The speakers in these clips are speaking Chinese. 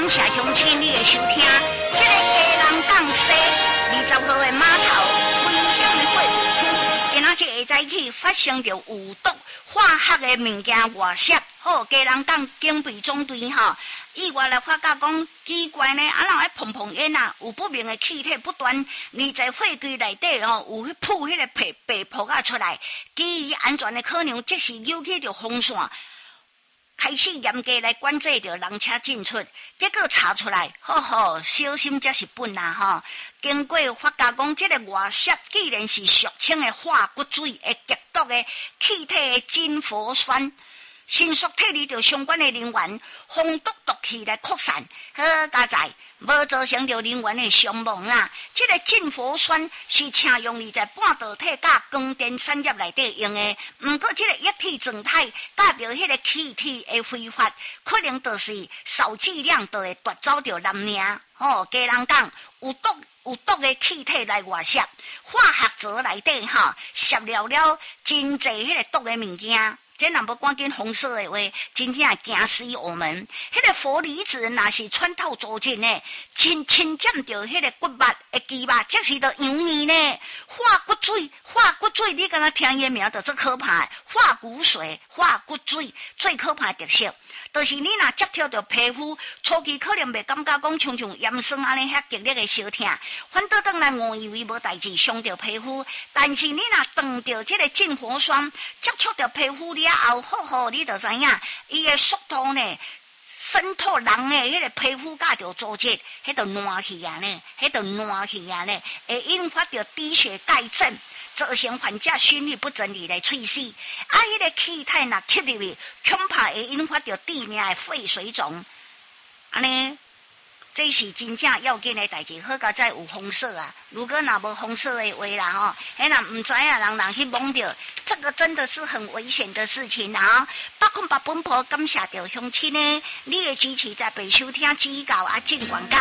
感谢乡亲你的收听，这个家人港西20号的码头危险的过渡区，今仔日下早起发生着有毒化学的物件外泄，好，家人港警备总队意外来发觉讲奇怪呢，哪会砰砰烟啊？有不明的气体不断，而在货柜内底有去吐迄个白泡啊出来，基于安全的考量，即时扭起着风扇。开始严格来管制着人车进出，结果查出来，小心才是本啊！经过发觉讲，这个外泄既然是俗称的化骨水的极毒的气体的金佛酸，迅速脱离着相关的人员，防毒毒气来扩散，好加在无造成着人员的伤亡啦。这个金佛酸是常用于在半导体甲光电产业内底用的，不过这个液体状态甲着迄个气体的挥发，可能就是少剂量就会夺走着人命。家人讲有毒的气体来外泄，化学槽内底摄了真侪迄个毒的物件。这若要赶紧封锁的话，真正会惊死我们。迄个氟离子若是穿透组织呢，侵占着迄个骨脉的肌肉，这是着养鱼呢。化骨水，你敢若听伊名就最可怕的。化骨水、化骨水最可怕的特色，就是你若接触着皮肤，初期可能袂感觉讲像盐酸安尼遐激烈的烧痛，反倒转来误以为无代志伤着皮肤，但是你若撞着这个进火霜，接触着皮肤了后，你就知影伊的速度呢，渗透人的迄个皮肤甲着组织，迄就烂去啊呢，会引发着低血钙症，造成患者心律不整理来猝死。迄个气体若吸入去，恐怕会引发着致命的肺水肿。安尼，这是真正要紧的代志，好佳在有封锁啊！如果若无封锁的话啦迄若唔知影人去摸着，这个真的是很危险的事情啊！百空百本坡感谢着乡亲呢，你的支持在被收听指教啊，进广告。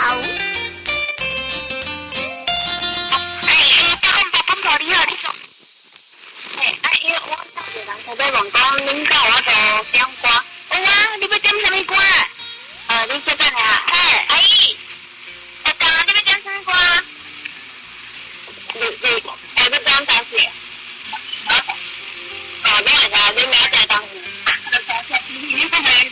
百空百本坡你好，你说。因为我上个人在在网讲，恁教我做点歌，有啊，你要点什么歌？你这边啊，阿姨，你要点什么歌？你要点东西？你那个你买点东西？你不会，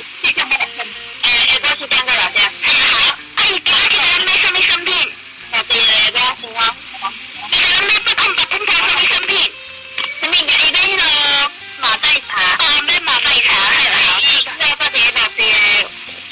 都是点个老家。好，阿姨，今日买什么商品？对，不要紧啊。你买百空百本坡什么商品？什么？你那个马黛茶？买马黛茶，好，是要这些东西。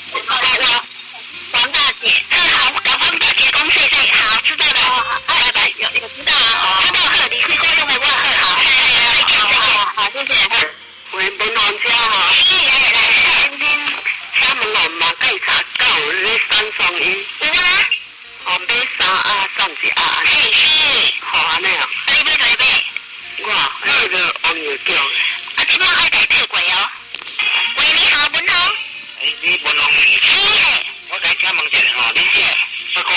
王大姐，好，跟王大姐讲谢谢，好，知道了，拜，有知道了，知道呵，你是够用的，我好，再见，好，谢谢。喂，文王家哈，来，今天厦门龙马盖茶到你3送1，有啊，买3送1，是，好安尼啊，你要几买？我那个王爷叫，今晚爱来退柜哦。喂，你好，文龙。你文龙，我在家门前吼，你是？